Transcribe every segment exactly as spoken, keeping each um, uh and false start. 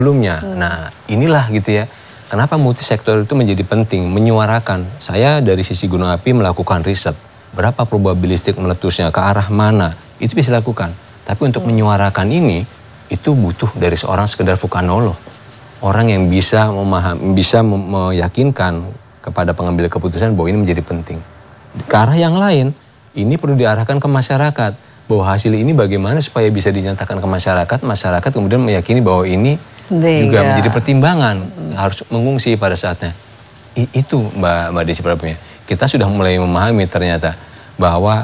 sebelumnya. Hmm. Nah, inilah gitu ya. Kenapa multisektor itu menjadi penting, menyuarakan. Saya dari sisi gunung api melakukan riset. Berapa probabilistik meletusnya, ke arah mana, itu bisa dilakukan. Tapi untuk hmm. menyuarakan ini, itu butuh dari seorang sekedar vulkanolog. Orang yang bisa memaham, bisa meyakinkan kepada pengambil keputusan bahwa ini menjadi penting. Ke arah yang lain, ini perlu diarahkan ke masyarakat. Bahwa hasil ini bagaimana supaya bisa dinyatakan ke masyarakat, masyarakat kemudian meyakini bahwa ini They, juga yeah. menjadi pertimbangan, mm. harus mengungsi pada saatnya. I, itu Mbak, Mbak Desi Prabunya. Kita sudah mulai memahami ternyata bahwa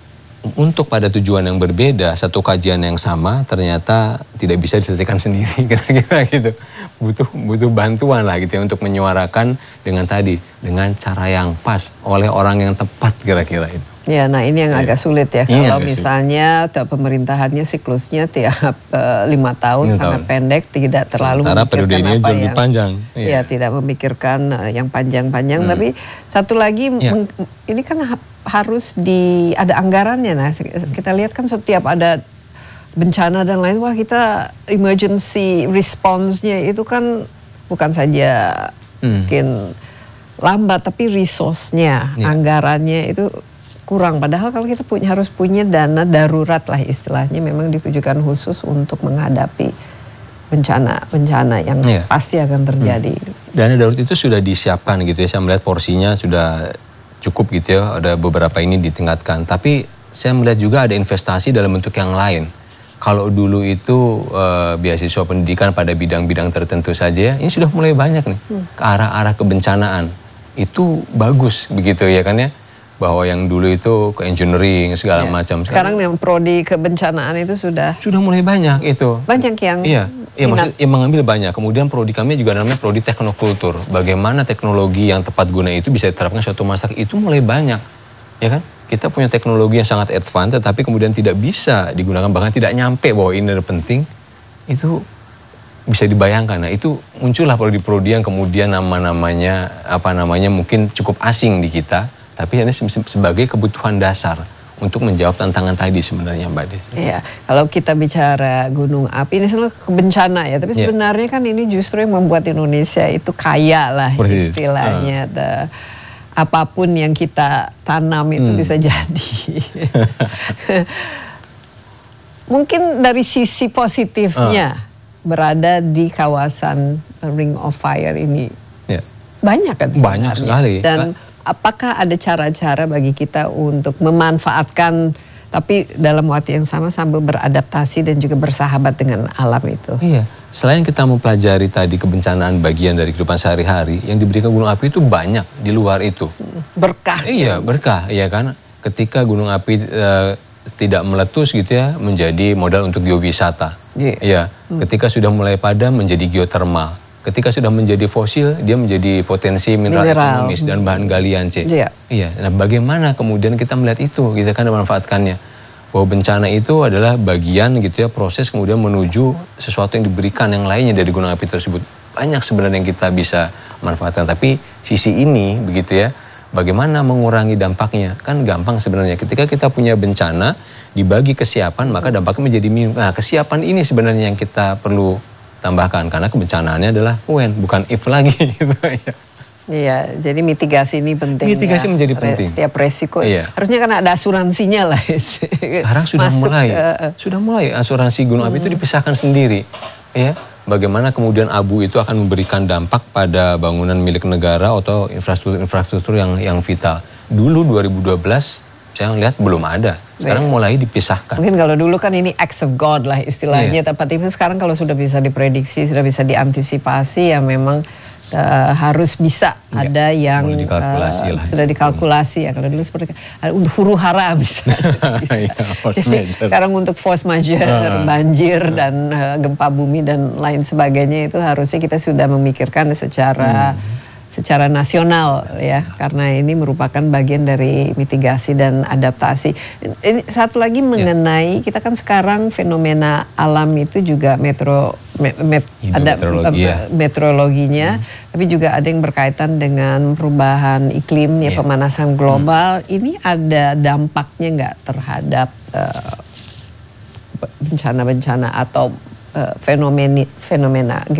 untuk pada tujuan yang berbeda, satu kajian yang sama ternyata tidak bisa diselesaikan sendiri, kira-kira gitu. Butuh butuh bantuan lah gitu ya untuk menyuarakan dengan tadi, dengan cara yang pas oleh orang yang tepat kira-kira itu. Ya, nah ini yang ya. agak sulit ya. Ini kalau misalnya sulit. pemerintahannya siklusnya tiap uh, lima tahun, lima sangat tahun. pendek, tidak terlalu Sementara memikirkan apa apa yang yang panjang. Ya, ya tidak memikirkan uh, yang panjang-panjang. Hmm. Tapi satu lagi, ya. ini kan ha harus di ada anggarannya. Nah, kita lihat kan setiap ada bencana dan lain, wah kita emergency response-nya itu kan bukan saja hmm. mungkin lambat, tapi resource-nya, ya. anggarannya itu kurang. Padahal kalau kita punya, harus punya dana darurat lah istilahnya, memang ditujukan khusus untuk menghadapi bencana-bencana yang ya. pasti akan terjadi. Hmm. Dana darurat itu sudah disiapkan gitu ya, saya melihat porsinya sudah cukup gitu ya, ada beberapa ini ditingkatkan. Tapi saya melihat juga ada investasi dalam bentuk yang lain. Kalau dulu itu uh, beasiswa pendidikan pada bidang-bidang tertentu saja ya, ini sudah mulai banyak nih, hmm. ke arah-arah kebencanaan. Itu bagus begitu ya kan ya. Bahwa yang dulu itu ke engineering segala ya. macam. Sekarang yang prodi kebencanaan itu sudah sudah mulai banyak itu. Banyak yang iya, iya maksud yang mengambil banyak. Kemudian prodi kami juga namanya prodi teknokultur. Bagaimana teknologi yang tepat guna itu bisa diterapkan suatu masyarakat, itu mulai banyak. Ya kan? Kita punya teknologi yang sangat advance tetapi kemudian tidak bisa digunakan, bahkan tidak nyampe bahwa ini adalah penting. Itu bisa dibayangkan. Nah, itu muncullah prodi-prodi yang kemudian nama-namanya apa namanya mungkin cukup asing di kita. Tapi ini sebagai kebutuhan dasar untuk menjawab tantangan tadi sebenarnya Mbak Desi. Iya, kalau kita bicara gunung api ini sebenarnya bencana ya, tapi sebenarnya ya. kan ini justru yang membuat Indonesia itu kaya lah Persis. istilahnya. Uh. The, apapun yang kita tanam itu hmm. bisa jadi. Mungkin dari sisi positifnya uh. berada di kawasan Ring of Fire ini ya. banyak kan sebenarnya. Banyak sekali. Dan apakah ada cara-cara bagi kita untuk memanfaatkan tapi dalam waktu yang sama sambil beradaptasi dan juga bersahabat dengan alam itu? Iya, selain kita mempelajari tadi kebencanaan bagian dari kehidupan sehari-hari, yang diberikan gunung api itu banyak di luar itu. Berkah. Iya, berkah, iya kan. Ketika gunung api e, tidak meletus gitu ya, menjadi modal untuk geowisata. Iya, iya. Hmm. Ketika sudah mulai padam menjadi geotermal. Ketika sudah menjadi fosil, dia menjadi potensi mineral, mineral. ekonomis dan bahan galian C. Iya. Iya. Nah, bagaimana kemudian kita melihat itu, kita kan memanfaatkannya. Bahwa bencana itu adalah bagian gitu ya, proses kemudian menuju sesuatu yang diberikan yang lainnya dari gunung api tersebut. Banyak sebenarnya yang kita bisa manfaatkan. Tapi sisi ini begitu ya, bagaimana mengurangi dampaknya? Kan gampang sebenarnya. Ketika kita punya bencana, dibagi kesiapan, maka dampaknya menjadi minimum. Nah, kesiapan ini sebenarnya yang kita perlu tambahkan, karena kebencanaannya adalah when, bukan if lagi gitu ya. Iya, jadi mitigasi ini penting. Mitigasi ya. menjadi penting. Setiap resiko. Iya. Harusnya kan ada asuransinya lah. Sekarang sudah Masuk, mulai, uh, sudah mulai asuransi gunung api hmm. itu dipisahkan sendiri. Ya, bagaimana kemudian abu itu akan memberikan dampak pada bangunan milik negara atau infrastruktur-infrastruktur yang yang vital. Dulu dua ribu dua belas saya lihat belum ada. Sekarang mulai dipisahkan. Mungkin kalau dulu kan ini acts of God lah istilahnya. Yeah. Tapi sekarang kalau sudah bisa diprediksi, sudah bisa diantisipasi, ya memang uh, harus bisa yeah. ada yang dikalkulasi uh, sudah dikalkulasi ya. Kalau dulu seperti uh, untuk huru hara misalnya. bisa. yeah, Jadi sekarang untuk force majeure, uh, banjir uh. dan uh, gempa bumi dan lain sebagainya itu harusnya kita sudah memikirkan secara hmm. secara nasional ya, karena ini merupakan bagian dari mitigasi dan adaptasi. Ini satu lagi mengenai ya. kita kan sekarang fenomena alam itu juga metro met, met, ada meteorologi, ya. meteorologinya, hmm. tapi juga ada yang berkaitan dengan perubahan iklim ya, ya. pemanasan global. Hmm. Ini ada dampaknya nggak terhadap bencana-bencana uh, atau uh, fenomena fenomena